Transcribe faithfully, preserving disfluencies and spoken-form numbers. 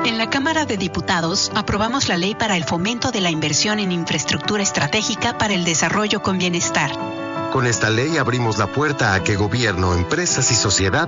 En la Cámara de Diputados aprobamos la ley para el fomento de la inversión en infraestructura estratégica para el desarrollo con bienestar. Con esta ley abrimos la puerta a que gobierno, empresas y sociedad